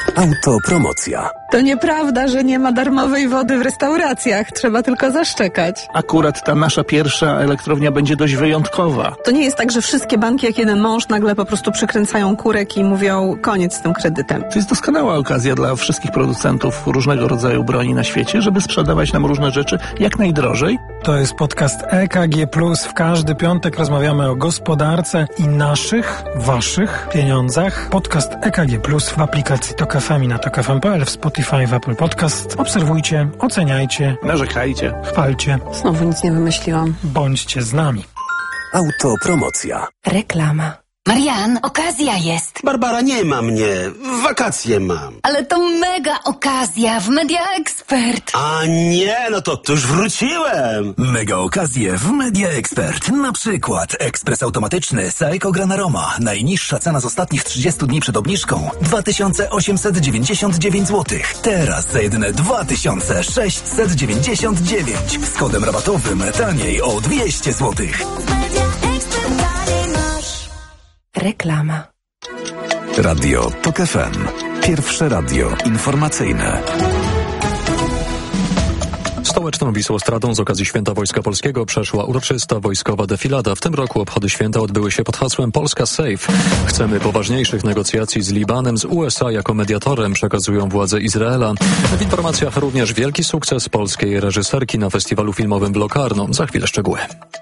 Autopromocja. To nieprawda, że nie ma darmowej wody w restauracjach. Trzeba tylko zaszczekać. Akurat ta nasza pierwsza elektrownia będzie dość wyjątkowa. To nie jest tak, że wszystkie banki jak jeden mąż nagle po prostu przykręcają kurek i mówią koniec z tym kredytem. To jest doskonała okazja dla wszystkich producentów różnego rodzaju broni na świecie, żeby sprzedawać nam różne rzeczy jak najdrożej. To jest podcast EKG+. W każdy piątek rozmawiamy o gospodarce i naszych, waszych pieniądzach. Podcast EKG+, w aplikacji Tok FM i na tokfm.pl, w Spotify, w Apple Podcast. Obserwujcie, oceniajcie, Narzekajcie, chwalcie. Znowu nic nie wymyśliłam. Bądźcie z nami. Autopromocja. Reklama. Marian, okazja jest. Barbara, nie ma mnie. Wakacje mam. Ale to mega okazja w Media Expert. A nie, no to już wróciłem. Mega okazje w Media Expert. Na przykład ekspres automatyczny Saeco Granaroma. Najniższa cena z ostatnich 30 dni przed obniżką 2899 zł. Teraz za jedyne 2699. Z kodem rabatowym taniej o 200 zł. Reklama. Radio Tok FM. Pierwsze radio informacyjne. Stołeczną Wisłostradą z okazji Święta Wojska Polskiego przeszła uroczysta wojskowa defilada. W tym roku obchody święta odbyły się pod hasłem Polska Safe. Chcemy poważniejszych negocjacji z Libanem, z USA jako mediatorem, przekazują władze Izraela. W informacjach również wielki sukces polskiej reżyserki na festiwalu filmowym w Locarno. Za chwilę szczegóły.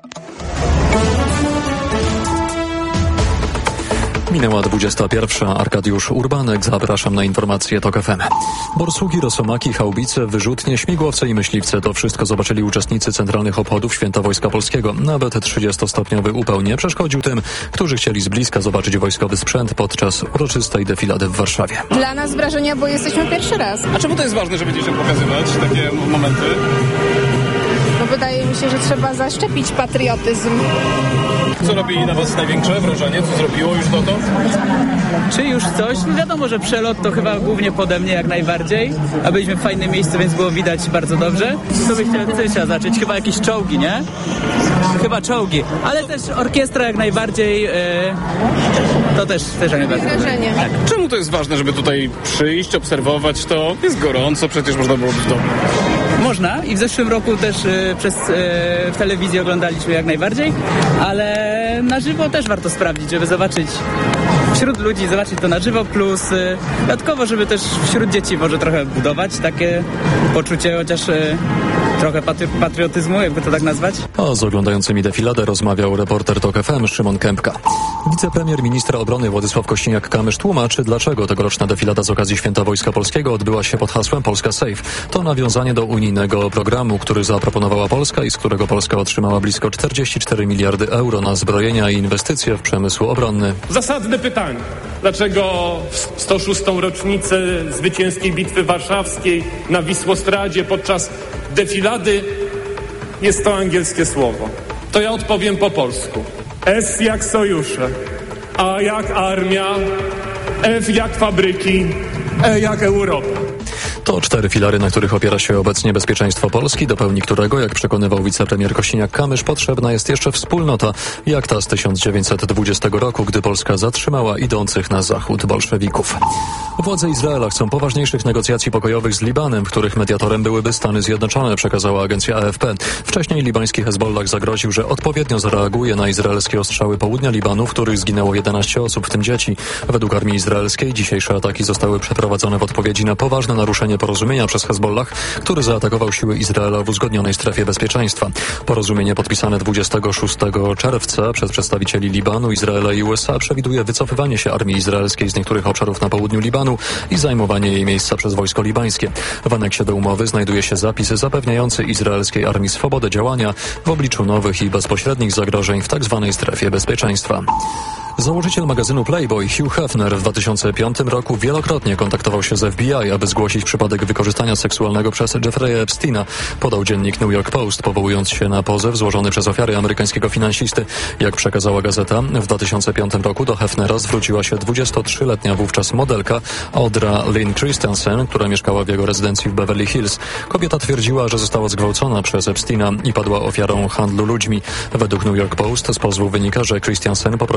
Minęła 21. Arkadiusz Urbanek. Zapraszam na informacje Tok FM. Borsuki, rosomaki, haubice, wyrzutnie, śmigłowce i myśliwce to wszystko zobaczyli uczestnicy centralnych obchodów Święta Wojska Polskiego. Nawet 30-stopniowy upał nie przeszkodził tym, którzy chcieli z bliska zobaczyć wojskowy sprzęt podczas uroczystej defilady w Warszawie. Dla nas wrażenia, bo jesteśmy pierwszy raz. A czemu to jest ważne, żeby dzieciom pokazywać takie momenty? Bo wydaje mi się, że trzeba zaszczepić patriotyzm. Co robi na was największe wrażenie? Co zrobiło już dotąd? Czy już coś? No wiadomo, że przelot to chyba głównie pode mnie jak najbardziej. A byliśmy w fajnym miejscu, więc było widać bardzo dobrze. Co by chciała zacząć? Chyba jakieś czołgi, nie? Chyba czołgi. Ale też orkiestra jak najbardziej. To też jak najbardziej. Wrażenie. Tak. Czemu to jest ważne, żeby tutaj przyjść, obserwować to? Jest gorąco, przecież można było być w domu. Można i w zeszłym roku też w telewizji oglądaliśmy jak najbardziej, ale na żywo też warto sprawdzić, żeby zobaczyć wśród ludzi, zobaczyć to na żywo, plus dodatkowo, żeby też wśród dzieci może trochę budować takie poczucie chociaż trochę patriotyzmu, jakby to tak nazwać. A z oglądającymi defiladę rozmawiał reporter Tok FM Szymon Kępka. Wicepremier ministra obrony Władysław Kośniak-Kamysz tłumaczy, dlaczego tegoroczna defilada z okazji Święta Wojska Polskiego odbyła się pod hasłem Polska Safe. To nawiązanie do unijnego programu, który zaproponowała Polska i z którego Polska otrzymała blisko 44 miliardy euro na zbrojenia i inwestycje w przemysł obronny. Zasadne pytanie. Dlaczego w 106. rocznicę zwycięskiej Bitwy Warszawskiej na Wisłostradzie podczas defilady jest to angielskie słowo? To ja odpowiem po polsku. S jak sojusze, A jak armia, F jak fabryki, E jak Europa. To 4 filary, na których opiera się obecnie bezpieczeństwo Polski, do pełni którego, jak przekonywał wicepremier Kośniak-Kamysz, potrzebna jest jeszcze wspólnota, jak ta z 1920 roku, gdy Polska zatrzymała idących na zachód bolszewików. Władze Izraela chcą poważniejszych negocjacji pokojowych z Libanem, w których mediatorem byłyby Stany Zjednoczone, przekazała agencja AFP. Wcześniej libański Hezbollah zagroził, że odpowiednio zareaguje na izraelskie ostrzały południa Libanu, w których zginęło 11 osób, w tym dzieci. Według armii izraelskiej dzisiejsze ataki zostały przeprowadzone w odpowiedzi na poważne naruszenie porozumienia przez Hezbollah, który zaatakował siły Izraela w uzgodnionej strefie bezpieczeństwa. Porozumienie podpisane 26 czerwca przez przedstawicieli Libanu, Izraela i USA przewiduje wycofywanie się armii izraelskiej z niektórych obszarów na południu Libanu i zajmowanie jej miejsca przez wojsko libańskie. W aneksie do umowy znajduje się zapis zapewniający izraelskiej armii swobodę działania w obliczu nowych i bezpośrednich zagrożeń w tzw. strefie bezpieczeństwa. Założyciel magazynu Playboy Hugh Hefner w 2005 roku wielokrotnie kontaktował się z FBI, aby zgłosić przypadek wykorzystania seksualnego przez Jeffrey'a Epsteina, podał dziennik New York Post, powołując się na pozew złożony przez ofiary amerykańskiego finansisty. Jak przekazała gazeta, w 2005 roku do Hefnera zwróciła się 23-letnia wówczas modelka Audra Lynn Christensen, która mieszkała w jego rezydencji w Beverly Hills. Kobieta twierdziła, że została zgwałcona przez Epsteina i padła ofiarą handlu ludźmi. Według New York Post z pozwu wynika, że Christensen poprosiła Hefnera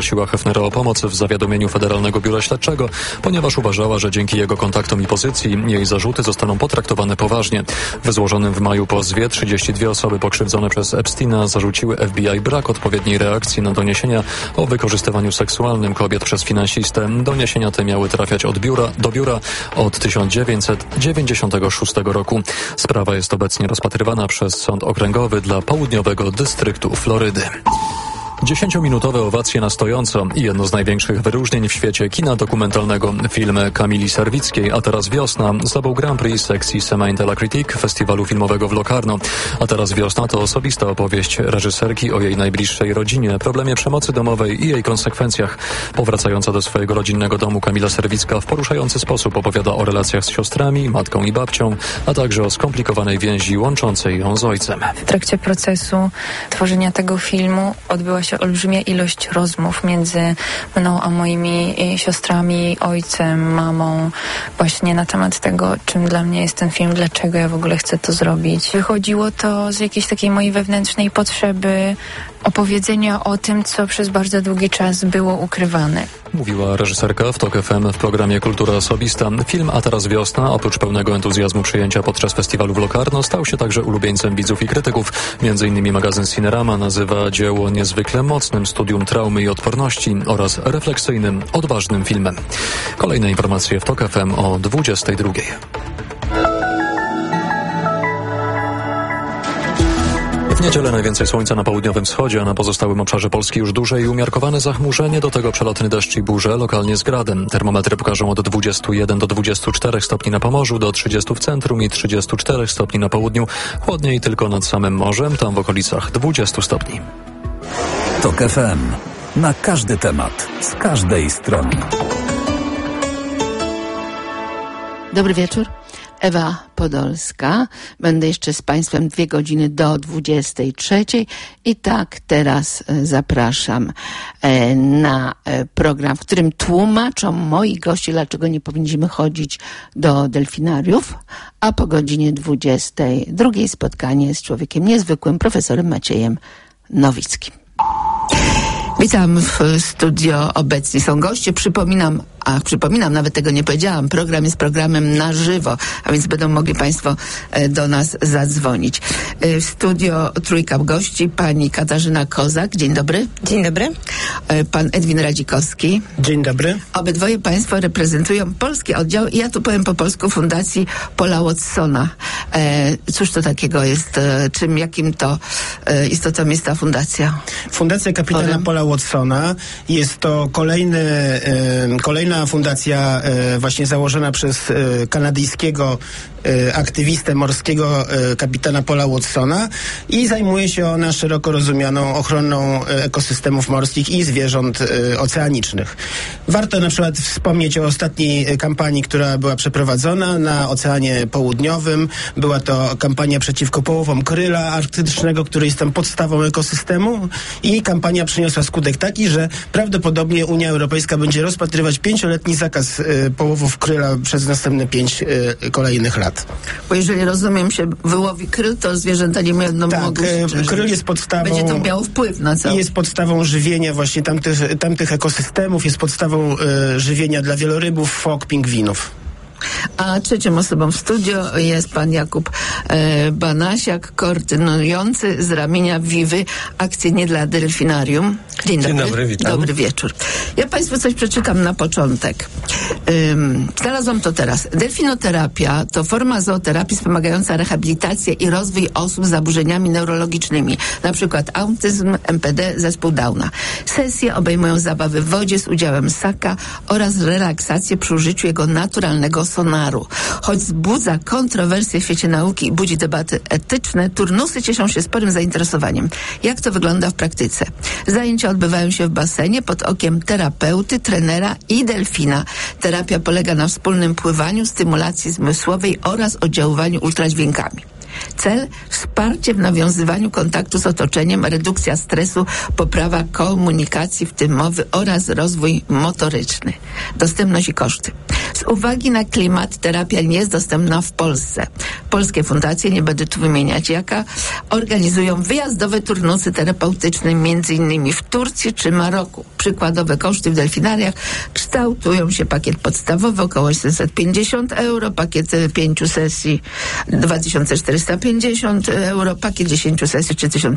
partnera o pomoc w zawiadomieniu Federalnego Biura Śledczego, ponieważ uważała, że dzięki jego kontaktom i pozycji jej zarzuty zostaną potraktowane poważnie. W złożonym w maju pozwie 32 osoby pokrzywdzone przez Epsteina zarzuciły FBI brak odpowiedniej reakcji na doniesienia o wykorzystywaniu seksualnym kobiet przez finansistę. Doniesienia te miały trafiać do biura od 1996 roku. Sprawa jest obecnie rozpatrywana przez Sąd Okręgowy dla Południowego Dystryktu Florydy. 10-minutowe owacje na stojąco i jedno z największych wyróżnień w świecie kina dokumentalnego. Film Kamili Serwickiej, A teraz wiosna, zdobył Grand Prix sekcji Semaine de la Critique Festiwalu Filmowego w Locarno. A teraz wiosna to osobista opowieść reżyserki o jej najbliższej rodzinie, problemie przemocy domowej i jej konsekwencjach. Powracająca do swojego rodzinnego domu Kamila Serwicka w poruszający sposób opowiada o relacjach z siostrami, matką i babcią, a także o skomplikowanej więzi łączącej ją z ojcem. W trakcie procesu tworzenia tego filmu odbyła się olbrzymia ilość rozmów między mną a moimi siostrami, ojcem, mamą, właśnie na temat tego, czym dla mnie jest ten film, dlaczego ja w ogóle chcę to zrobić. Wychodziło to z jakiejś takiej mojej wewnętrznej potrzeby opowiedzenia o tym, co przez bardzo długi czas było ukrywane. Mówiła reżyserka w TOK FM w programie Kultura Osobista. Film A teraz wiosna, oprócz pełnego entuzjazmu przyjęcia podczas festiwalu w Locarno, stał się także ulubieńcem widzów i krytyków. Między innymi magazyn Cinerama nazywa dzieło niezwykle mocnym studium traumy i odporności oraz refleksyjnym, odważnym filmem. Kolejne informacje w TOK FM o 22:00. W niedzielę najwięcej słońca na południowym wschodzie, a na pozostałym obszarze Polski już duże i umiarkowane zachmurzenie, do tego przelotny deszcz i burze, lokalnie z gradem. Termometry pokażą od 21 do 24 stopni na Pomorzu, do 30 w centrum i 34 stopni na południu. Chłodniej tylko nad samym morzem, tam w okolicach 20 stopni. TOK FM. Na każdy temat, z każdej strony. Dobry wieczór. Ewa Podolska. Będę jeszcze z Państwem 2 godziny do 23:00 i tak teraz zapraszam na program, w którym tłumaczą moi goście, dlaczego nie powinniśmy chodzić do delfinariów, a po godzinie 22:00 spotkanie z człowiekiem niezwykłym, profesorem Maciejem Nowickim. Witam w studio, obecni są goście. Przypominam, nawet tego nie powiedziałam, program jest programem na żywo, a więc będą mogli Państwo do nas zadzwonić. W studio trójka gości, pani Katarzyna Kozak, dzień dobry. Dzień dobry. Pan Edwin Radzikowski. Dzień dobry. Obydwoje Państwo reprezentują polski oddział, i ja tu powiem po polsku, Fundacji Paula Watsona. Cóż to takiego jest, jakim to istotą jest ta fundacja? Fundacja kapitana Paula Watsona jest to kolejna fundacja właśnie założona przez kanadyjskiego aktywistę morskiego kapitana Paula Watsona i zajmuje się ona szeroko rozumianą ochroną ekosystemów morskich i zwierząt oceanicznych. Warto na przykład wspomnieć o ostatniej kampanii, która była przeprowadzona na Oceanie Południowym. Była to kampania przeciwko połowom kryla arktycznego, który jest tam podstawą ekosystemu, i kampania przyniosła skutek taki, że prawdopodobnie Unia Europejska będzie rozpatrywać 5-letni zakaz połowów kryla przez następne 5 kolejnych lat. Bo jeżeli, rozumiem, się wyłowi kryl, to zwierzęta nie będą mogły... Kryl jest podstawą... Będzie to miało wpływ na całość. Jest podstawą żywienia właśnie tamtych ekosystemów, jest podstawą żywienia dla wielorybów, fok, pingwinów. A trzecią osobą w studio jest pan Jakub Banasiak, koordynujący z ramienia Wiwy akcję Nie dla delfinarium. Dzień dobry, witam. Dobry wieczór. Ja Państwu coś przeczytam na początek. Znalazłam to teraz. Delfinoterapia to forma zooterapii wspomagająca rehabilitację i rozwój osób z zaburzeniami neurologicznymi, na przykład autyzm, MPD, zespół Downa. Sesje obejmują zabawy w wodzie z udziałem ssaka oraz relaksację przy użyciu jego naturalnego sonaru. Choć wzbudza kontrowersje w świecie nauki i budzi debaty etyczne, turnusy cieszą się sporym zainteresowaniem. Jak to wygląda w praktyce? Zajęcia odbywają się w basenie pod okiem terapeuty, trenera i delfina. Terapia polega na wspólnym pływaniu, stymulacji zmysłowej oraz oddziaływaniu ultradźwiękami. Cel: wsparcie w nawiązywaniu kontaktu z otoczeniem, redukcja stresu, poprawa komunikacji, w tym mowy, oraz rozwój motoryczny. Dostępność i koszty. Z uwagi na klimat terapia nie jest dostępna w Polsce. Polskie fundacje, nie będę tu wymieniać jaka, organizują wyjazdowe turnusy terapeutyczne m.in. w Turcji czy Maroku. Przykładowe koszty w delfinariach kształtują się pakiet podstawowy około 750 euro, pakiet 5 sesji 2450 euro, pakiet 10 sesji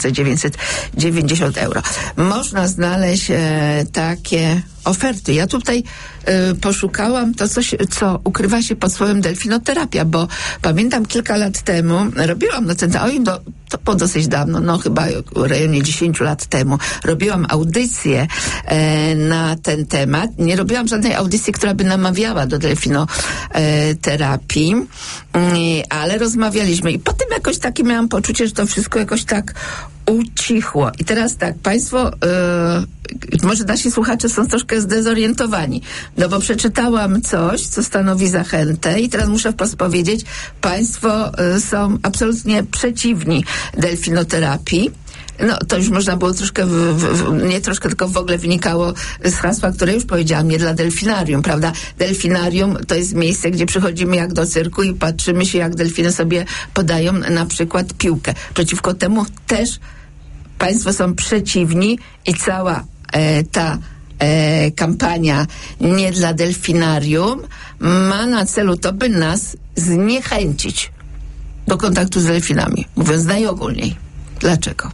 3990 euro. Można znaleźć takie oferty. Ja tutaj poszukałam to coś, co ukrywa się pod słowem delfinoterapia, bo pamiętam kilka lat temu robiłam na Centrum, to było dosyć dawno, chyba w rejonie 10 lat temu, robiłam audycję na ten temat. Nie robiłam żadnej audycji, która by namawiała do delfinoterapii, ale rozmawialiśmy i potem jakoś takie miałam poczucie, że to wszystko jakoś tak ucichło. I teraz tak, państwo, może nasi słuchacze są troszkę zdezorientowani, bo przeczytałam coś, co stanowi zachętę i teraz muszę wprost powiedzieć, państwo są absolutnie przeciwni delfinoterapii. To już można było troszkę, nie troszkę, tylko w ogóle wynikało z hasła, które już powiedziałam, nie dla delfinarium, prawda? Delfinarium to jest miejsce, gdzie przychodzimy jak do cyrku i patrzymy się, jak delfiny sobie podają na przykład piłkę. Przeciwko temu też państwo są przeciwni i cała ta kampania nie dla delfinarium ma na celu to, by nas zniechęcić do kontaktu z delfinami, mówiąc najogólniej. Dlaczego?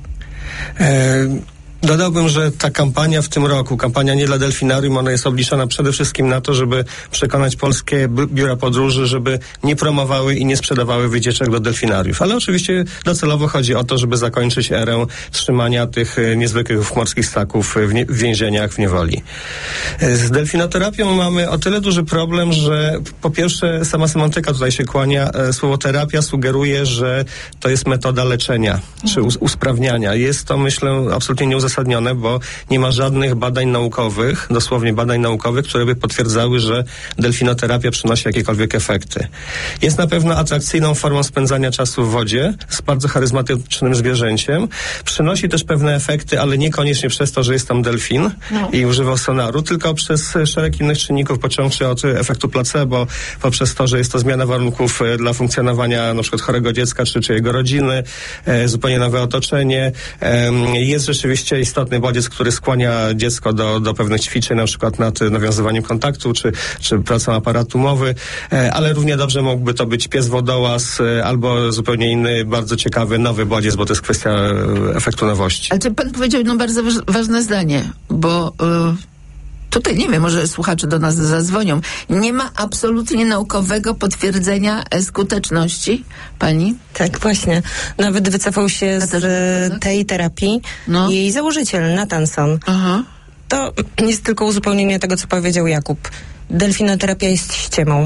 Dodałbym, że ta kampania w tym roku, kampania nie dla delfinarium, ona jest obliczona przede wszystkim na to, żeby przekonać polskie biura podróży, żeby nie promowały i nie sprzedawały wycieczek do delfinariów. Ale oczywiście docelowo chodzi o to, żeby zakończyć erę trzymania tych niezwykłych morskich ssaków w więzieniach, w niewoli. Z delfinoterapią mamy o tyle duży problem, że po pierwsze sama semantyka tutaj się kłania. Słowo terapia sugeruje, że to jest metoda leczenia czy usprawniania. Jest to, myślę, absolutnie nieuzasadnione, bo nie ma żadnych badań naukowych, dosłownie badań naukowych, które by potwierdzały, że delfinoterapia przynosi jakiekolwiek efekty. Jest na pewno atrakcyjną formą spędzania czasu w wodzie z bardzo charyzmatycznym zwierzęciem. Przynosi też pewne efekty, ale niekoniecznie przez to, że jest tam delfin i używa sonaru, tylko przez szereg innych czynników, począwszy od efektu placebo, poprzez to, że jest to zmiana warunków dla funkcjonowania na przykład chorego dziecka czy jego rodziny, zupełnie nowe otoczenie. Jest rzeczywiście istotny bodziec, który skłania dziecko do pewnych ćwiczeń, na przykład nad nawiązywaniem kontaktu, czy pracą aparatu mowy, ale równie dobrze mógłby to być pies wodołaz, albo zupełnie inny, bardzo ciekawy, nowy bodziec, bo to jest kwestia efektu nowości. Ale pan powiedział bardzo ważne zdanie, bo tutaj, nie wiem, może słuchacze do nas zadzwonią. Nie ma absolutnie naukowego potwierdzenia skuteczności, pani? Tak, właśnie. Nawet wycofał się z tej terapii jej założyciel, Nathanson. Aha. To jest tylko uzupełnienie tego, co powiedział Jakub. Delfinoterapia jest ściemą.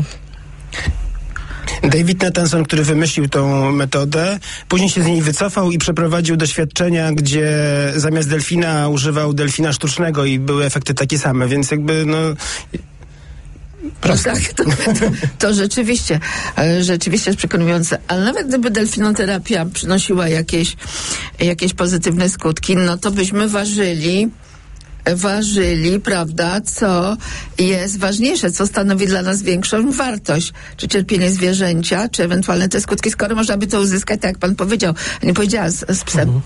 David Nathanson, który wymyślił tą metodę, później się z niej wycofał i przeprowadził doświadczenia, gdzie zamiast delfina używał delfina sztucznego i były efekty takie same, więc jakby proste. Tak, to rzeczywiście jest przekonujące. Ale nawet gdyby delfinoterapia przynosiła jakieś pozytywne skutki, to byśmy ważyli, prawda, co jest ważniejsze, co stanowi dla nas większą wartość, czy cierpienie zwierzęcia, czy ewentualne te skutki, skoro można by to uzyskać, tak jak pan powiedział, nie powiedziała z psem.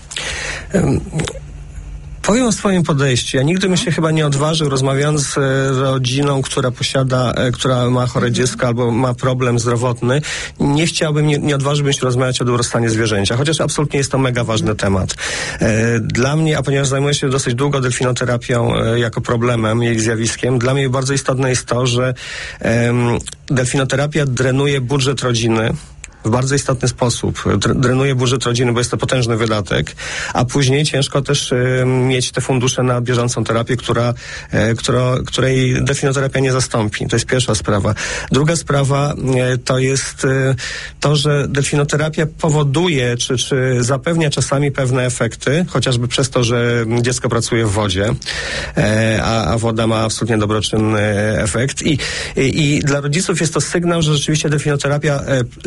Powiem o swoim podejściu. Ja nigdy bym się chyba nie odważył, rozmawiając z rodziną, która ma chore dziecko albo ma problem zdrowotny, nie odważyłbym się rozmawiać o dobrostanie zwierzęcia, chociaż absolutnie jest to mega ważny temat. Dla mnie, a ponieważ zajmuję się dosyć długo delfinoterapią jako problemem, jej zjawiskiem, dla mnie bardzo istotne jest to, że delfinoterapia drenuje budżet rodziny w bardzo istotny sposób. Drenuje budżet rodziny, bo jest to potężny wydatek, a później ciężko też mieć te fundusze na bieżącą terapię, której delfinoterapia nie zastąpi. To jest pierwsza sprawa. Druga sprawa to jest to, że delfinoterapia powoduje, czy zapewnia czasami pewne efekty, chociażby przez to, że dziecko pracuje w wodzie, a woda ma absolutnie dobroczynny efekt. I dla rodziców jest to sygnał, że rzeczywiście delfinoterapia sama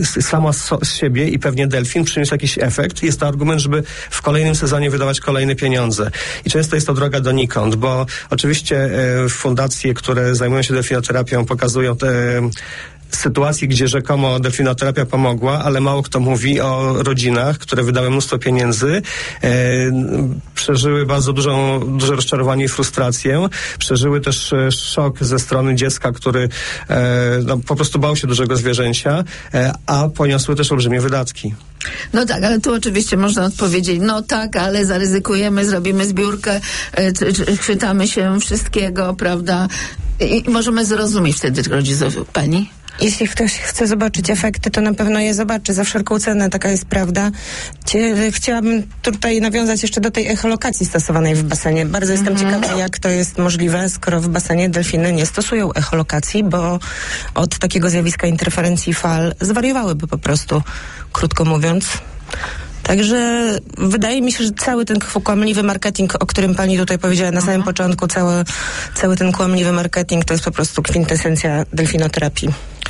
sama z siebie i pewnie delfin przyniósł jakiś efekt. Jest to argument, żeby w kolejnym sezonie wydawać kolejne pieniądze. I często jest to droga donikąd, bo oczywiście fundacje, które zajmują się delfinoterapią, pokazują te sytuacji, gdzie rzekomo delfinoterapia pomogła, ale mało kto mówi o rodzinach, które wydały mnóstwo pieniędzy, przeżyły bardzo duże rozczarowanie i frustrację, przeżyły też szok ze strony dziecka, który po prostu bał się dużego zwierzęcia, a poniosły też olbrzymie wydatki. No tak, ale tu oczywiście można odpowiedzieć, no tak, ale zaryzykujemy, zrobimy zbiórkę, chwytamy się wszystkiego, prawda? I możemy zrozumieć wtedy rodziców. Pani? Jeśli ktoś chce zobaczyć efekty, to na pewno je zobaczy za wszelką cenę, taka jest prawda. Chciałabym tutaj nawiązać jeszcze do tej echolokacji stosowanej w basenie. Bardzo jestem ciekawa, jak to jest możliwe, skoro w basenie delfiny nie stosują echolokacji, bo od takiego zjawiska interferencji fal zwariowałyby po prostu, krótko mówiąc. Także wydaje mi się, że cały ten kłamliwy marketing, o którym pani tutaj powiedziała na samym początku, cały ten kłamliwy marketing to jest po prostu kwintesencja delfinoterapii.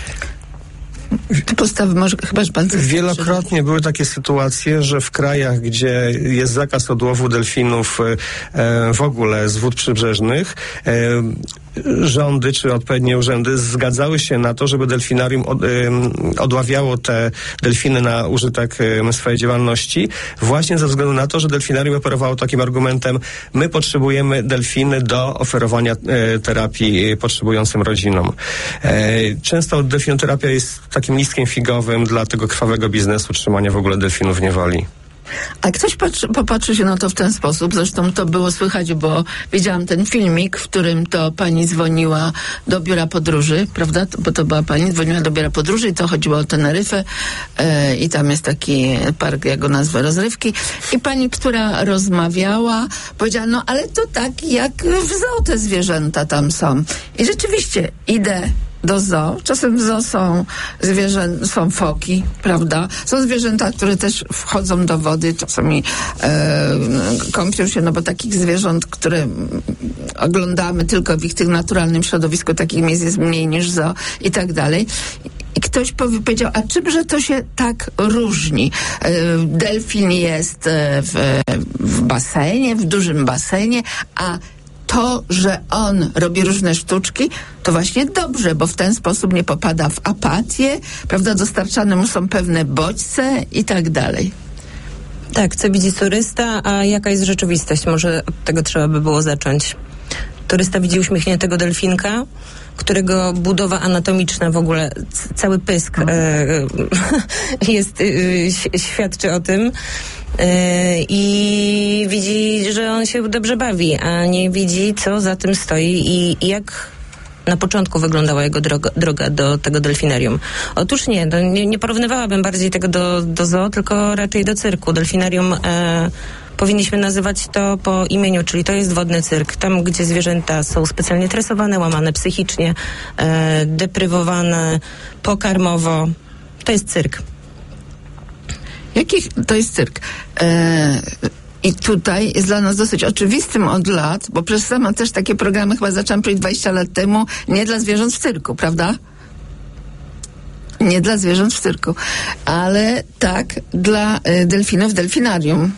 Postawy może chyba, że pan... Wielokrotnie były takie sytuacje, że w krajach, gdzie jest zakaz odłowu delfinów w ogóle z wód przybrzeżnych, rządy czy odpowiednie urzędy zgadzały się na to, żeby delfinarium odławiało te delfiny na użytek swojej działalności, właśnie ze względu na to, że delfinarium operowało takim argumentem: my potrzebujemy delfiny do oferowania terapii potrzebującym rodzinom. Często delfinoterapia jest takim listkiem figowym dla tego krwawego biznesu trzymania w ogóle delfinów w niewoli. A ktoś popatrzy się na to w ten sposób, zresztą to było słychać, bo widziałam ten filmik, w którym to pani dzwoniła do biura podróży, prawda? Bo to była pani, dzwoniła do biura podróży i to chodziło o Teneryfę i tam jest taki park, jak go nazwę, rozrywki. I pani, która rozmawiała, powiedziała, no ale to tak jak w zoo te zwierzęta tam są. I rzeczywiście idę do zoo. Czasem w zoo są foki, prawda? Są zwierzęta, które też wchodzą do wody, czasami kąpią się, no bo takich zwierząt, które oglądamy tylko w ich tym naturalnym środowisku, takich miejsc jest mniej niż zoo i tak dalej. I ktoś powiedział, a czymże to się tak różni? Delfin jest w basenie, w dużym basenie, a to, że on robi różne sztuczki, to właśnie dobrze, bo w ten sposób nie popada w apatię, prawda, dostarczane mu są pewne bodźce i tak dalej. Tak, co widzi turysta, a jaka jest rzeczywistość? Może od tego trzeba by było zacząć. Turysta widzi uśmiechniętego delfinka, którego budowa anatomiczna w ogóle, cały pysk świadczy o tym. I widzi, że on się dobrze bawi, a nie widzi, co za tym stoi i jak na początku wyglądała jego droga do tego delfinarium. Otóż nie porównywałabym bardziej tego do zoo, tylko raczej do cyrku. Delfinarium powinniśmy nazywać to po imieniu, czyli to jest wodny cyrk. Tam, gdzie zwierzęta są specjalnie tresowane, łamane psychicznie, deprywowane pokarmowo, to jest cyrk. Jaki to jest cyrk? I tutaj jest dla nas dosyć oczywistym od lat, bo przecież sama też takie programy chyba zaczęłam robić 20 lat temu, nie dla zwierząt w cyrku, prawda? Nie dla zwierząt w cyrku, ale tak dla delfinów w delfinarium.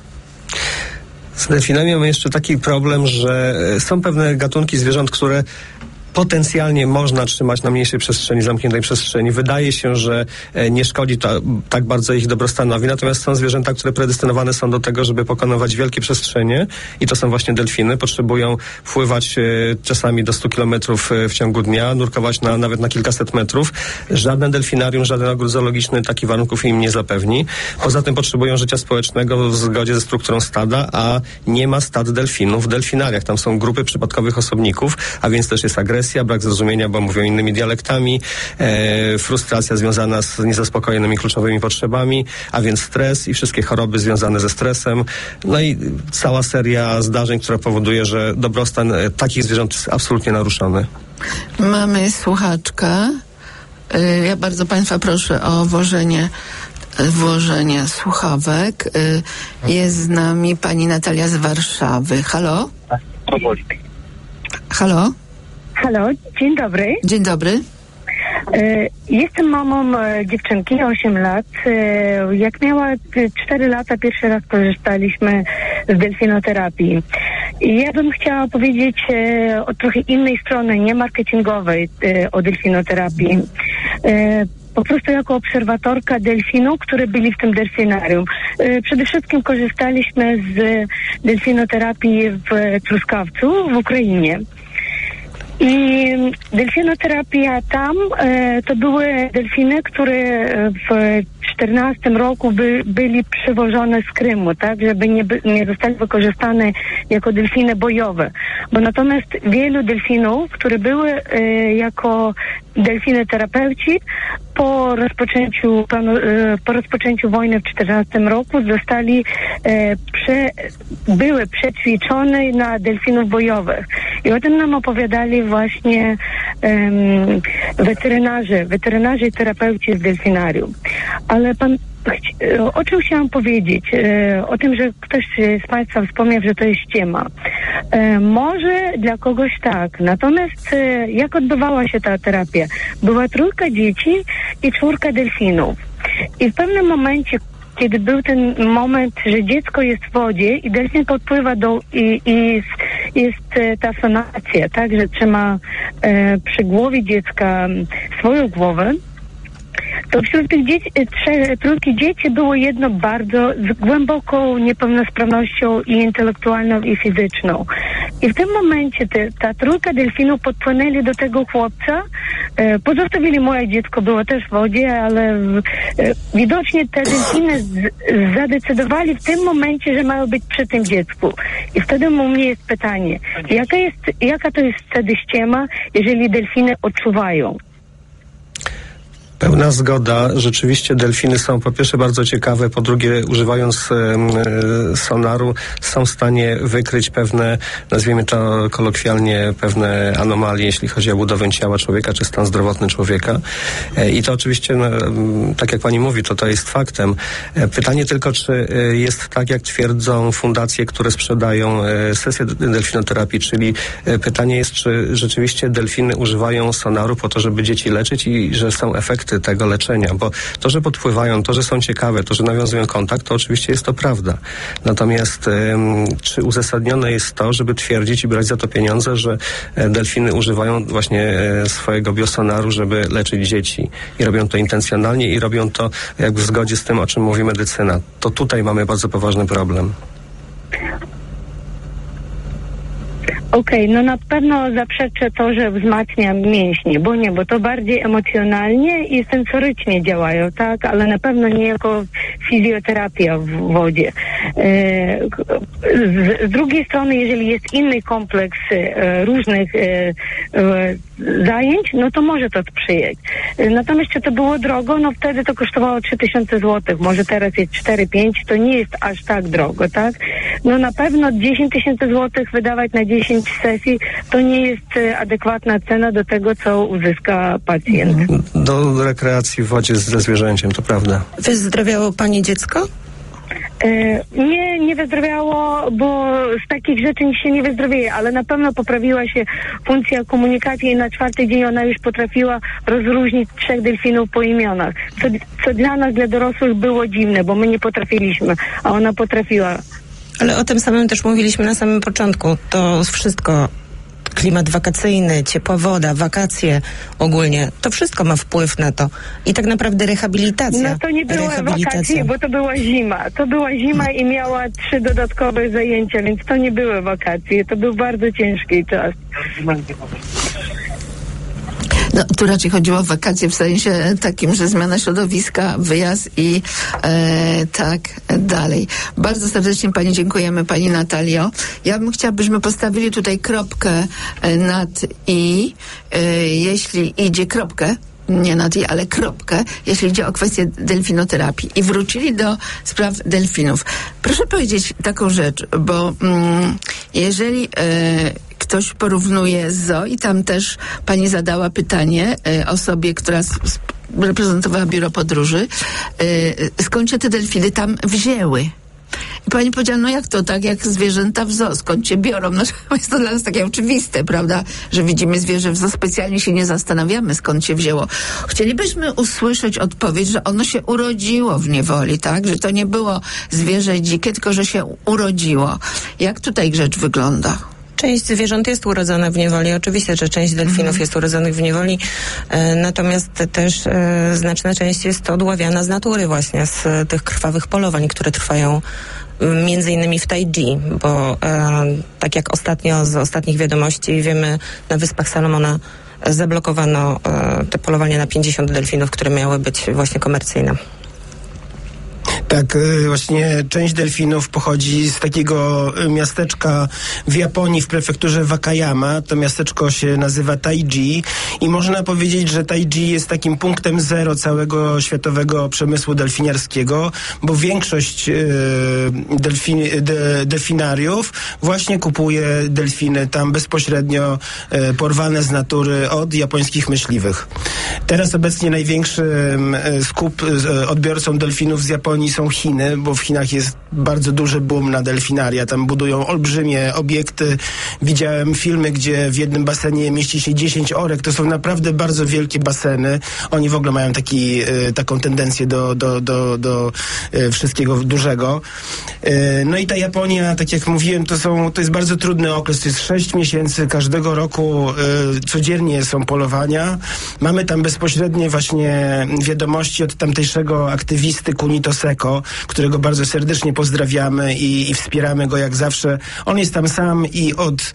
Z delfinami mamy jeszcze taki problem, że są pewne gatunki zwierząt, które potencjalnie można trzymać na mniejszej przestrzeni, zamkniętej przestrzeni. Wydaje się, że nie szkodzi to tak bardzo ich dobrostanowi, natomiast są zwierzęta, które predestynowane są do tego, żeby pokonywać wielkie przestrzenie i to są właśnie delfiny. Potrzebują pływać czasami do 100 kilometrów w ciągu dnia, nurkować nawet na kilkaset metrów. Żaden delfinarium, żaden ogród zoologiczny takich warunków im nie zapewni. Poza tym potrzebują życia społecznego w zgodzie ze strukturą stada, a nie ma stad delfinów w delfinariach. Tam są grupy przypadkowych osobników, a więc też jest agresja, brak zrozumienia, bo mówią innymi dialektami, frustracja związana z niezaspokojonymi kluczowymi potrzebami, a więc stres i wszystkie choroby związane ze stresem. No i cała seria zdarzeń, która powoduje, że dobrostan takich zwierząt jest absolutnie naruszony. Mamy słuchaczkę. Ja bardzo Państwa proszę o włożenie słuchawek. Jest z nami pani Natalia z Warszawy. Halo? Halo? Halo, dzień dobry. Dzień dobry. Jestem mamą dziewczynki, 8 lat. Jak miała 4 lata, pierwszy raz korzystaliśmy z delfinoterapii. Ja bym chciała powiedzieć o trochę innej strony, nie marketingowej, o delfinoterapii. Po prostu jako obserwatorka delfinów, które byli w tym delfinarium. Przede wszystkim korzystaliśmy z delfinoterapii w Truskawcu, w Ukrainie. I delfinoterapia tam to były delfiny, które w 2014 roku byli przywożone z Krymu, tak, żeby nie zostali wykorzystane jako delfiny bojowe. Bo natomiast wielu delfinów, które były jako delfiny terapeuci, po rozpoczęciu wojny w 2014 roku były przećwiczone na delfinów bojowych. I o tym nam opowiadali właśnie weterynarze i terapeuci z delfinarium. Ale o czym chciałam powiedzieć? O tym, że ktoś z Państwa wspomniał, że to jest ściema. Może dla kogoś tak. Natomiast jak odbywała się ta terapia? Była 3 dzieci i 4 delfinów. I w pewnym momencie, kiedy był ten moment, że dziecko jest w wodzie i delfin podpływa i jest ta sonacja, tak, że trzyma przy głowie dziecka swoją głowę, to wśród tych trójki dzieci było jedno bardzo z głęboką niepełnosprawnością i intelektualną, i fizyczną. I w tym momencie ta 3 delfinów podpłynęli do tego chłopca, pozostawili moje dziecko, było też w wodzie, ale widocznie te delfiny zadecydowali w tym momencie, że mają być przy tym dziecku. I wtedy u mnie jest pytanie, jaka to jest wtedy ściema, jeżeli delfiny odczuwają? Pełna zgoda. Rzeczywiście delfiny są po pierwsze bardzo ciekawe, po drugie używając sonaru są w stanie wykryć pewne, nazwijmy to kolokwialnie, pewne anomalie, jeśli chodzi o budowę ciała człowieka, czy stan zdrowotny człowieka. I to oczywiście, tak jak pani mówi, to jest faktem. Pytanie tylko, czy jest tak, jak twierdzą fundacje, które sprzedają sesję delfinoterapii, czyli pytanie jest, czy rzeczywiście delfiny używają sonaru po to, żeby dzieci leczyć i że są efekty tego leczenia, bo to, że podpływają, to, że są ciekawe, to, że nawiązują kontakt, to oczywiście jest to prawda. Natomiast czy uzasadnione jest to, żeby twierdzić i brać za to pieniądze, że delfiny używają właśnie swojego biosonaru, żeby leczyć dzieci i robią to intencjonalnie i robią to jakby w zgodzie z tym, o czym mówi medycyna. To tutaj mamy bardzo poważny problem. Okej, no na pewno zaprzeczę to, że wzmacnia mięśnie, bo to bardziej emocjonalnie i sensorycznie działają, tak, ale na pewno nie jako fizjoterapia w wodzie. Z drugiej strony, jeżeli jest inny kompleks różnych zajęć, no to może to sprzyjać. Natomiast czy to było drogo, no wtedy to kosztowało 3000 zł, może teraz jest 4-5, to nie jest aż tak drogo, tak? No na pewno 10 000 zł wydawać na 10 sesji, to nie jest adekwatna cena do tego, co uzyska pacjent. Do rekreacji w wodzie ze zwierzęciem, to prawda. Wyzdrowiało pani dziecko? Nie wyzdrowiało, bo z takich rzeczy się nie wyzdrowieje, ale na pewno poprawiła się funkcja komunikacji i na 4. dzień ona już potrafiła rozróżnić 3 delfinów po imionach, co dla nas, dla dorosłych było dziwne, bo my nie potrafiliśmy, a ona potrafiła. Ale o tym samym też mówiliśmy na samym początku. To wszystko, klimat wakacyjny, ciepła woda, wakacje ogólnie, to wszystko ma wpływ na to. I tak naprawdę rehabilitacja. No to nie były wakacje, bo to była zima. To była zima i miała 3 dodatkowe zajęcia, więc to nie były wakacje. To był bardzo ciężki czas. No, tu raczej chodziło o wakacje w sensie takim, że zmiana środowiska, wyjazd i tak dalej. Bardzo serdecznie pani dziękujemy, pani Natalio. Ja bym chciała, byśmy postawili tutaj kropkę nad i, jeśli idzie kropkę, nie nad i, ale kropkę, jeśli idzie o kwestię delfinoterapii i wrócili do spraw delfinów. Proszę powiedzieć taką rzecz, bo jeżeli ktoś porównuje z zoo i tam też pani zadała pytanie osobie, która reprezentowała biuro podróży, skąd się te delfiny tam wzięły. I pani powiedziała, no jak to, tak jak zwierzęta w zoo, skąd cię biorą? No jest to dla nas takie oczywiste, prawda, że widzimy zwierzę w zoo, specjalnie się nie zastanawiamy, skąd się wzięło. Chcielibyśmy usłyszeć odpowiedź, że ono się urodziło w niewoli, tak? Że to nie było zwierzę dzikie, tylko że się urodziło. Jak tutaj rzecz wygląda? Część zwierząt jest urodzona w niewoli. Oczywiście, że część delfinów jest urodzonych w niewoli, natomiast też znaczna część jest odławiana z natury właśnie, z tych krwawych polowań, które trwają między innymi w Taiji, bo tak jak ostatnio z ostatnich wiadomości wiemy, na Wyspach Salomona zablokowano te polowania na 50 delfinów, które miały być właśnie komercyjne. Tak, właśnie część delfinów pochodzi z takiego miasteczka w Japonii w prefekturze Wakayama. To miasteczko się nazywa Taiji i można powiedzieć, że Taiji jest takim punktem zero całego światowego przemysłu delfiniarskiego, bo większość delfinariów właśnie kupuje delfiny tam bezpośrednio porwane z natury od japońskich myśliwych. Teraz obecnie największym odbiorcą delfinów z Japonii są Chiny, bo w Chinach jest bardzo duży boom na delfinaria. Tam budują olbrzymie obiekty. Widziałem filmy, gdzie w jednym basenie mieści się 10 orek. To są naprawdę bardzo wielkie baseny. Oni w ogóle mają taką tendencję do wszystkiego dużego. No i ta Japonia, tak jak mówiłem, to jest bardzo trudny okres. To jest 6 miesięcy każdego roku. Codziennie są polowania. Mamy tam bezpośrednie właśnie wiadomości od tamtejszego aktywisty Kunito Seko, którego bardzo serdecznie pozdrawiamy i wspieramy go jak zawsze. On jest tam sam i od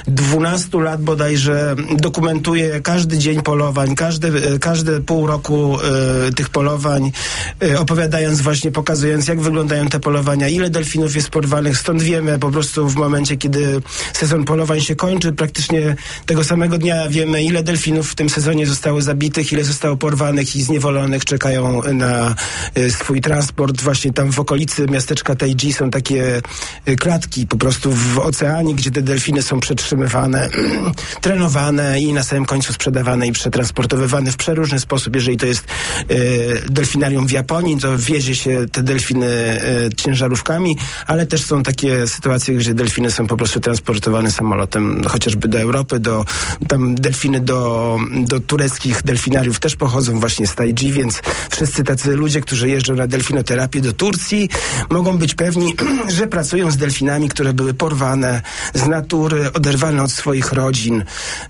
12 lat bodajże dokumentuje każdy dzień polowań, każde pół roku tych polowań, opowiadając właśnie, pokazując, jak wyglądają te polowania, ile delfinów jest porwanych. Stąd wiemy po prostu w momencie, kiedy sezon polowań się kończy, praktycznie tego samego dnia wiemy, ile delfinów w tym sezonie zostało zabitych, ile zostało porwanych i zniewolonych, czekają na swój transport. Właśnie tam w okolicy miasteczka Taiji są takie klatki po prostu w oceanie, gdzie te delfiny są przetrzymywane, trenowane i na samym końcu sprzedawane i przetransportowywane w przeróżny sposób. Jeżeli to jest delfinarium w Japonii, to wiezie się te delfiny ciężarówkami, ale też są takie sytuacje, gdzie delfiny są po prostu transportowane samolotem, chociażby do Europy, tam delfiny do tureckich delfinariów też pochodzą właśnie z Taiji, więc wszyscy tacy ludzie, którzy jeżdżą na delfinoterapię do Turcji, mogą być pewni, że pracują z delfinami, które były porwane z natury, oderwane od swoich rodzin.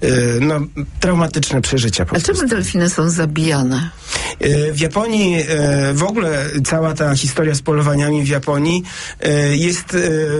Traumatyczne przeżycia. A czemu delfiny są zabijane? W Japonii w ogóle cała ta historia z polowaniami w Japonii jest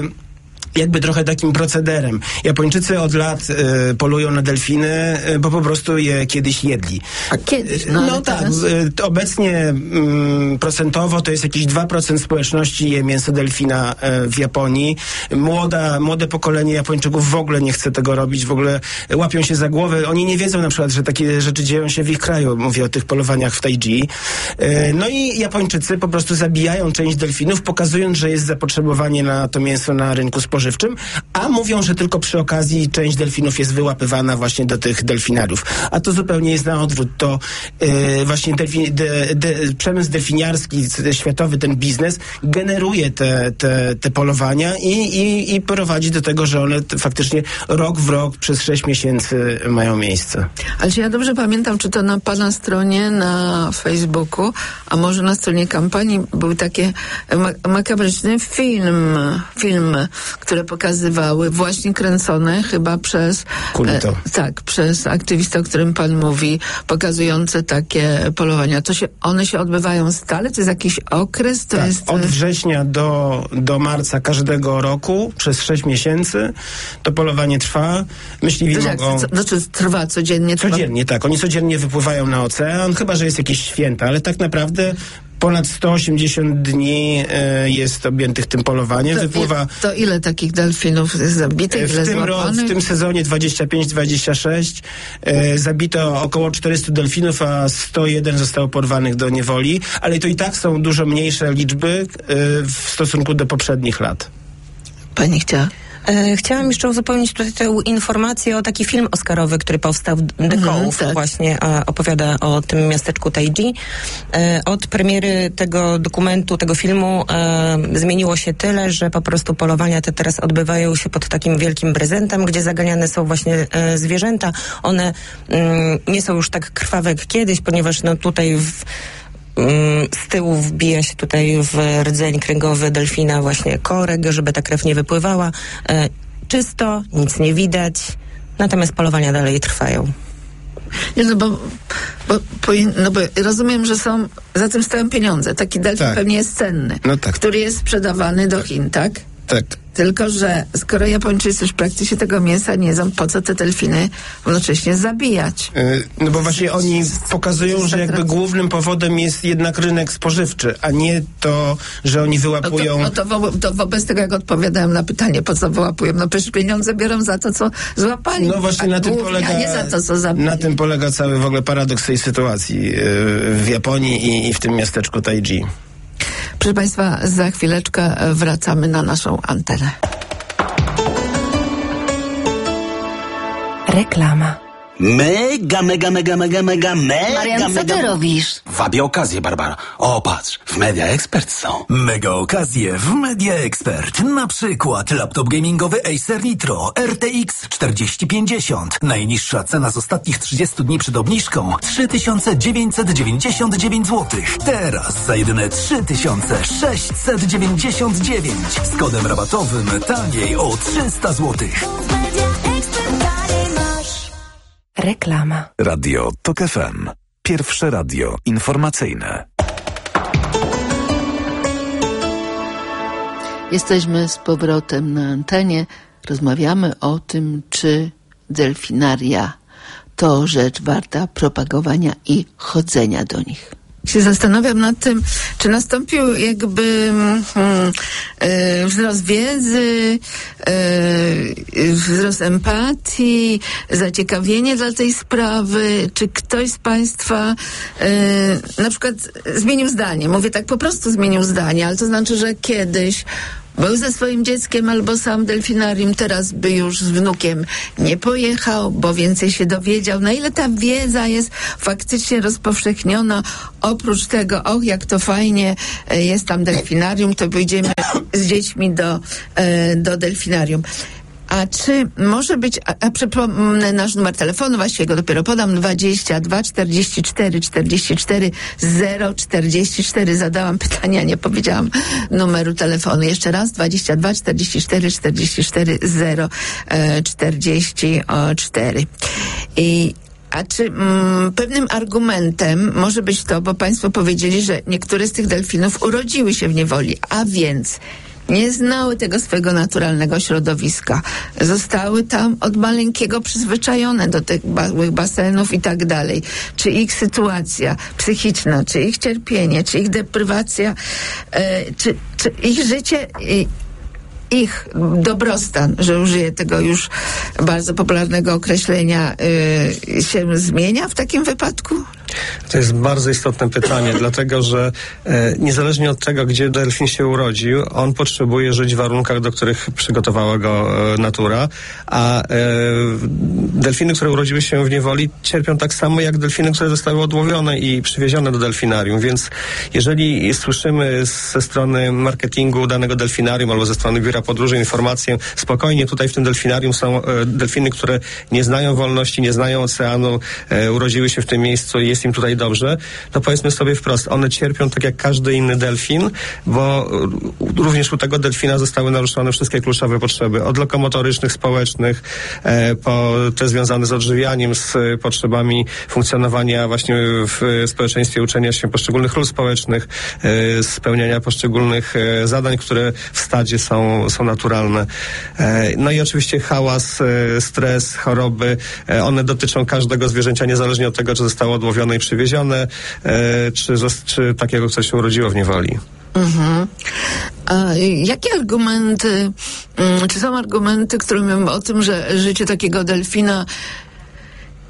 jakby trochę takim procederem. Japończycy od lat polują na delfiny, bo po prostu je kiedyś jedli. A kiedyś? No tak. Obecnie procentowo to jest jakieś 2% społeczności je mięso delfina w Japonii. Młode pokolenie Japończyków w ogóle nie chce tego robić, w ogóle łapią się za głowę. Oni nie wiedzą na przykład, że takie rzeczy dzieją się w ich kraju. Mówię o tych polowaniach w Taiji. No i Japończycy po prostu zabijają część delfinów, pokazując, że jest zapotrzebowanie na to mięso na rynku spożywczym, a mówią, że tylko przy okazji część delfinów jest wyłapywana właśnie do tych delfinariów. A to zupełnie jest na odwrót. To właśnie przemysł delfiniarski światowy, ten biznes generuje te polowania i prowadzi do tego, że one faktycznie rok w rok przez 6 miesięcy mają miejsce. Ale czy ja dobrze pamiętam, czy to na pana stronie na Facebooku, a może na stronie kampanii był taki makabryczny film, które pokazywały, właśnie kręcone chyba przez przez aktywistę, o którym pan mówi, pokazujące takie polowania. One się odbywają stale? To jest jakiś okres? To jest od września do marca każdego roku przez 6 miesięcy to polowanie trwa. Myśliwi mogą... Znaczy trwa codziennie? Codziennie, tak. Oni codziennie wypływają na ocean, chyba że jest jakieś święta, ale tak naprawdę ponad 180 dni jest objętych tym polowaniem. To ile takich delfinów jest zabitych? W tym sezonie 25-26 zabito około 400 delfinów, a 101 zostało porwanych do niewoli, ale to i tak są dużo mniejsze liczby w stosunku do poprzednich lat. Pani chciała? Chciałam jeszcze uzupełnić tutaj tę informację o taki film oscarowy, który powstał The Cove, tak. Właśnie opowiada o tym miasteczku Taiji. Od premiery tego dokumentu, tego filmu zmieniło się tyle, że po prostu polowania te teraz odbywają się pod takim wielkim prezentem, gdzie zaganiane są właśnie zwierzęta. One nie są już tak krwawe jak kiedyś, ponieważ no tutaj z tyłu wbija się tutaj w rdzeń kręgowy delfina właśnie korek, żeby ta krew nie wypływała. Czysto, nic nie widać, natomiast polowania dalej trwają. Nie, bo rozumiem, że za tym stoją pieniądze. Taki delfin pewnie jest cenny, który jest sprzedawany do Chin, tak? Tak. Tylko że skoro Japończycy już w praktyce tego mięsa nie jedzą, po co te delfiny równocześnie zabijać? No bo właśnie oni pokazują, że jakby głównym powodem jest jednak rynek spożywczy, a nie to, że oni wyłapują... To wobec tego, jak odpowiadałem na pytanie, po co wyłapują? No przecież pieniądze biorą za to, co złapali. No właśnie na tym polega... A nie za to, co zabili. Na tym polega cały w ogóle paradoks tej sytuacji w Japonii i w tym miasteczku Taiji. Proszę Państwa, za chwileczkę wracamy na naszą antenę. Reklama. Mega. Marian, co ty robisz? Wabię okazję, Barbara. O, patrz, w Media Expert są. Mega okazje w Media Expert. Na przykład laptop gamingowy Acer Nitro RTX 4050. Najniższa cena z ostatnich 30 dni przed obniżką 3999 zł. Teraz za jedyne 3699 z kodem rabatowym taniej o 300 zł. Reklama. Radio TOK FM. Pierwsze radio informacyjne. Jesteśmy z powrotem na antenie. Rozmawiamy o tym, czy delfinaria to rzecz warta propagowania i chodzenia do nich. Się zastanawiam nad tym, czy nastąpił jakby wzrost wiedzy, wzrost empatii, zaciekawienie dla tej sprawy, czy ktoś z Państwa na przykład zmienił zdanie. Mówię tak, po prostu zmienił zdanie, ale to znaczy, że kiedyś był ze swoim dzieckiem albo sam delfinarium, teraz by już z wnukiem nie pojechał, bo więcej się dowiedział. Na ile ta wiedza jest faktycznie rozpowszechniona, oprócz tego, jak to fajnie jest tam delfinarium, to pójdziemy z dziećmi do delfinarium. A czy może być, przypomnę nasz numer telefonu, właściwie go dopiero podam, 22 44 44 044. Zadałam pytania, nie powiedziałam numeru telefonu. Jeszcze raz, 22 44 44 044. A czy pewnym argumentem może być to, bo Państwo powiedzieli, że niektóre z tych delfinów urodziły się w niewoli, a więc nie znały tego swojego naturalnego środowiska. Zostały tam od maleńkiego przyzwyczajone do tych małych basenów i tak dalej. Czy ich sytuacja psychiczna, czy ich cierpienie, czy ich deprywacja, czy ich życie, ich dobrostan, że użyję tego już bardzo popularnego określenia, się zmienia w takim wypadku? To jest bardzo istotne pytanie, dlatego że niezależnie od tego, gdzie delfin się urodził, on potrzebuje żyć w warunkach, do których przygotowała go natura, a delfiny, które urodziły się w niewoli, cierpią tak samo jak delfiny, które zostały odłowione i przywiezione do delfinarium, więc jeżeli słyszymy ze strony marketingu danego delfinarium albo ze strony biura podróży informację, spokojnie, tutaj w tym delfinarium są delfiny, które nie znają wolności, nie znają oceanu, urodziły się w tym miejscu i jest im tutaj dobrze, to powiedzmy sobie wprost, one cierpią tak jak każdy inny delfin, bo również u tego delfina zostały naruszone wszystkie kluczowe potrzeby, od lokomotorycznych, społecznych, po te związane z odżywianiem, z potrzebami funkcjonowania właśnie w społeczeństwie, uczenia się poszczególnych ról społecznych, spełniania poszczególnych zadań, które w stadzie są naturalne. No i oczywiście hałas, stres, choroby, one dotyczą każdego zwierzęcia, niezależnie od tego, czy zostało odłowione i przywiezione, czy takiego, które się urodziło w niewoli. Mhm. A jakie argumenty, czy są argumenty, które mówią o tym, że życie takiego delfina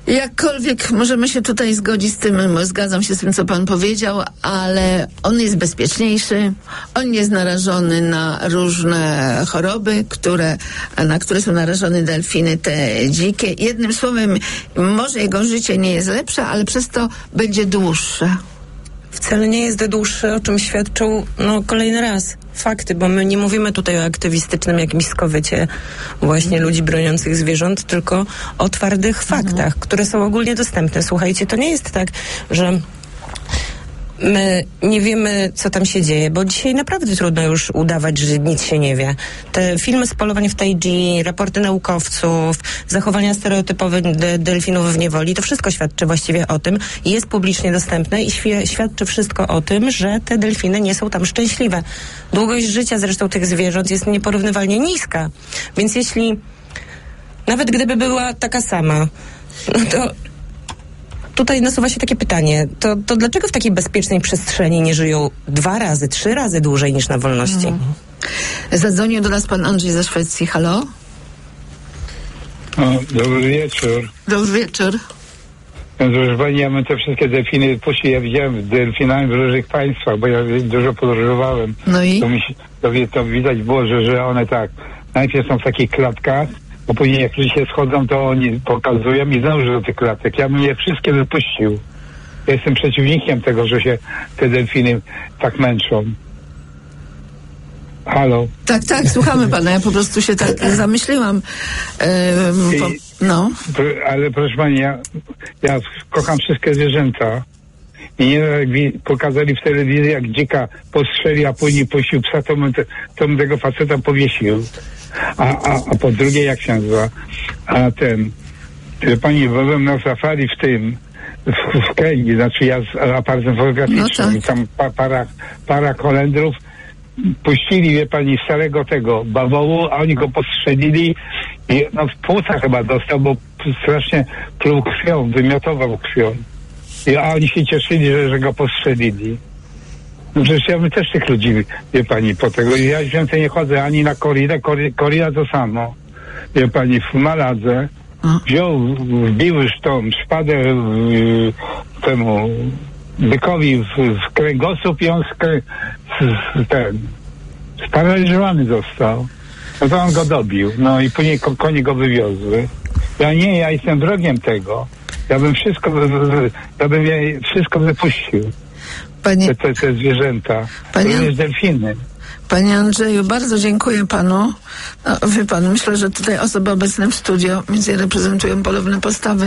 Jakkolwiek możemy się tutaj zgodzić z tym, zgadzam się z tym, co pan powiedział, ale on jest bezpieczniejszy, on jest narażony na różne choroby, na które są narażone delfiny, te dzikie. Jednym słowem, może jego życie nie jest lepsze, ale przez to będzie dłuższe. Wcale nie jest dłuższe, o czym świadczą, kolejny raz fakty, bo my nie mówimy tutaj o aktywistycznym jakimś skowycie właśnie ludzi broniących zwierząt, tylko o twardych faktach, które są ogólnie dostępne. Słuchajcie, to nie jest tak, że my nie wiemy, co tam się dzieje, bo dzisiaj naprawdę trudno już udawać, że nic się nie wie. Te filmy z polowań w Taiji, raporty naukowców, zachowania stereotypowe delfinów w niewoli, to wszystko świadczy właściwie o tym i jest publicznie dostępne i świadczy wszystko o tym, że te delfiny nie są tam szczęśliwe. Długość życia zresztą tych zwierząt jest nieporównywalnie niska. Więc nawet gdyby była taka sama, to tutaj nasuwa się takie pytanie, to dlaczego w takiej bezpiecznej przestrzeni nie żyją 2 razy, 3 razy dłużej niż na wolności? Zadzwonił do nas pan Andrzej ze Szwecji. Halo? Dobry wieczór. Dobry wieczór. Proszę pani, ja bym te wszystkie delfiny puścił. Ja widziałem delfinami w różnych państwach, bo ja dużo podróżowałem. No i? To widać było, że one tak, najpierw są w takich klatkach, bo później jak ludzie schodzą, to oni pokazują i zdążą do tych klatek. Ja bym je wszystkie wypuścił. Ja jestem przeciwnikiem tego, że się te delfiny tak męczą. Halo? Tak, słuchamy pana. Ja po prostu się tak zamyśliłam. Ale proszę pani, ja kocham wszystkie zwierzęta. I nie jak pokazali w telewizji, jak dzika postrzeli, a później puścił psa, to bym tego faceta powiesił. A po drugie, jak się nazywa? Pani, byłem na safari w Kenii, znaczy ja z aparatem fotograficznym i tam para Holendrów puścili, wie pani, starego tego bawołu, a oni go postrzelili i w płuca chyba dostał, bo strasznie pluł krwią, wymiotował krwią. A oni się cieszyli, że go postrzelili. No przecież ja bym też tych ludzi, wie pani, po tego. Ja więcej nie chodzę ani na korridę. Korrida to samo. Wie pani, w Maladze wbił już tą szpadę temu bykowi w kręgosłup i on sparaliżowany został. No to on go dobił. No i później konie go wywiozły. Ja jestem wrogiem tego. Ja bym wszystko wypuścił. Te zwierzęta. Również delfiny. Panie Andrzeju, bardzo dziękuję panu. Wie pan, myślę, że tutaj osoby obecne w studio, między reprezentują podobne postawy.